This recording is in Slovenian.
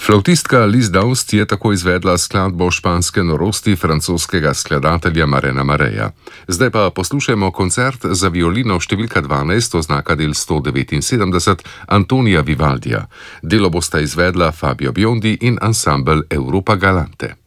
Flavtistka Liz Daust je tako izvedla skladbo Španske norosti francoskega skladatelja Marena Mareja. Zdaj pa poslušajmo koncert za violino številka 12, oznaka del 179, Antonija Vivaldija. Delo bosta izvedla Fabio Biondi in ansambel Europa Galante.